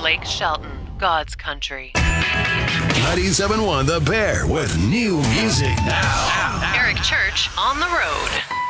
Lake Shelton, God's country. 97.1 The Bear with new music now. Eric Church on the road.